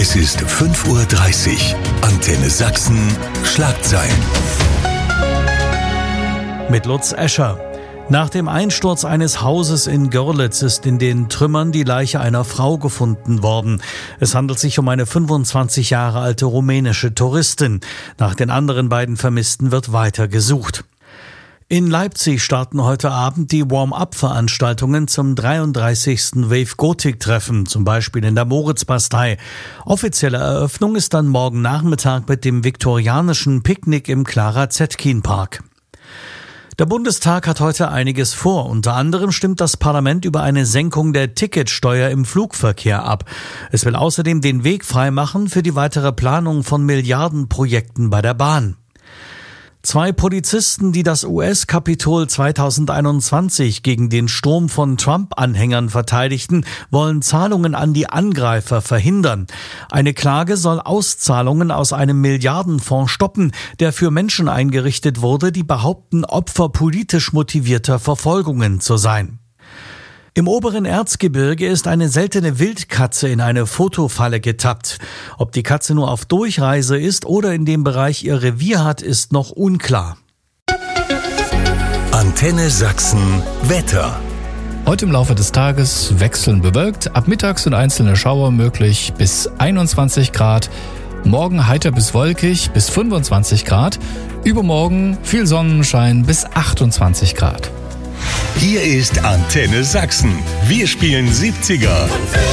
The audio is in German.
Es ist 5:30 Uhr. Antenne Sachsen, Schlagzeilen. Mit Lutz Escher. Nach dem Einsturz eines Hauses in Görlitz ist in den Trümmern die Leiche einer Frau gefunden worden. Es handelt sich um eine 25 Jahre alte rumänische Touristin. Nach den anderen beiden Vermissten wird weiter gesucht. In Leipzig starten heute Abend die Warm-up-Veranstaltungen zum 33. Wave-Gothic-Treffen, zum Beispiel in der Moritzbastei. Offizielle Eröffnung ist dann morgen Nachmittag mit dem viktorianischen Picknick im Clara-Zetkin-Park. Der Bundestag hat heute einiges vor. Unter anderem stimmt das Parlament über eine Senkung der Ticketsteuer im Flugverkehr ab. Es will außerdem den Weg freimachen für die weitere Planung von Milliardenprojekten bei der Bahn. 2 Polizisten, die das US-Kapitol 2021 gegen den Sturm von Trump-Anhängern verteidigten, wollen Zahlungen an die Angreifer verhindern. Eine Klage soll Auszahlungen aus einem Milliardenfonds stoppen, der für Menschen eingerichtet wurde, die behaupten, Opfer politisch motivierter Verfolgungen zu sein. Im oberen Erzgebirge ist eine seltene Wildkatze in eine Fotofalle getappt. Ob die Katze nur auf Durchreise ist oder in dem Bereich ihr Revier hat, ist noch unklar. Antenne Sachsen Wetter. Heute im Laufe des Tages wechselnd bewölkt, ab mittags sind einzelne Schauer möglich bis 21 Grad. Morgen heiter bis wolkig bis 25 Grad. Übermorgen viel Sonnenschein bis 28 Grad. Hier ist Antenne Sachsen. Wir spielen 70er.